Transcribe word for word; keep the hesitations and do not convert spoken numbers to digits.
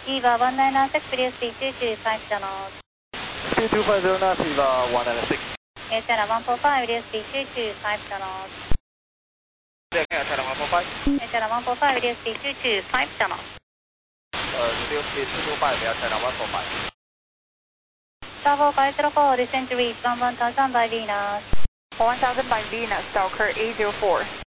Eva one nine six, video speed two two five channels. Speed two five zero knots, Eva one nine six. Channel one four five, video speed two two five channels. Channel one four five. Channel one four five, video speed two two five channels. Uh, video speed two two five, channel one four five. Bravo five zero four, descend to reach one one thousand by Venus. one thousand by Venus, Stalker eight zero four.